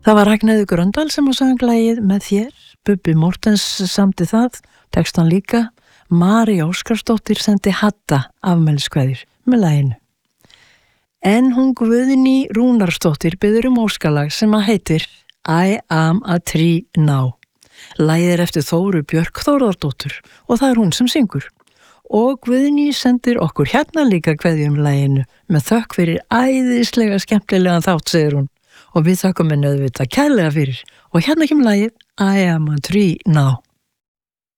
Það var Ragnheiður Gröndal sem að söng lagið Með þér, Bubbi Mortens samdi það, textan líka, Mari Óskarsdóttir sendi Hadda afmæliskveðjur með laginu. En hún Guðný Rúnarsdóttir biður óskalag sem að heitir I am a tree now. Lagið eftir Þóru Björk Þórðardóttur og það hún sem syngur. Og Guðný sendir okkur hérna líka kveðjum laginu með þökk fyrir æðislega skemmtilegan þátt, segir hún. Og við þökkum henni auðvitað kærlega fyrir. Og hérna kemur lagið I am a tree now.